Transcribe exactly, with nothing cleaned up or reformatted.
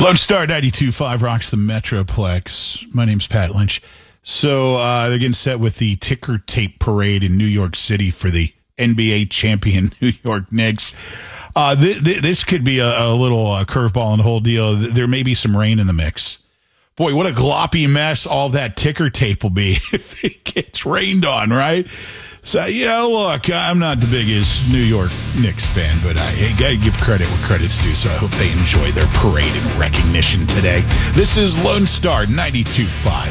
Lone Star ninety-two point five rocks the Metroplex. My name's Pat Lynch. So uh, they're getting set with the ticker tape parade in New York City for the N B A champion New York Knicks. Uh, th- th- this could be a, a little uh, curveball in the whole deal. There may be some rain in the mix. Boy, what a gloppy mess all that ticker tape will be if it gets rained on, right? So, yeah, look, I'm not the biggest New York Knicks fan, but I got to give credit where credit's due, so I hope they enjoy their parade and recognition today. This is Lone Star ninety-two point five.